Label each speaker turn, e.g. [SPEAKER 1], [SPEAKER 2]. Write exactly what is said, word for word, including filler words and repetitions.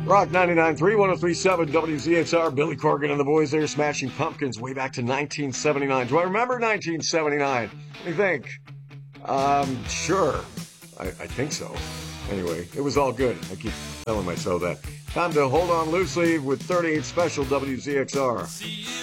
[SPEAKER 1] Rock ninety-nine point three, one oh three point seven W Z X R. Billy Corgan and the boys there, Smashing Pumpkins way back to nineteen seventy-nine. Do I remember nineteen seventy-nine? What do you think? Um, sure. I, I think so. Anyway, it was all good. I keep telling myself that. Time to hold on loosely with thirty-eight Special W Z X R.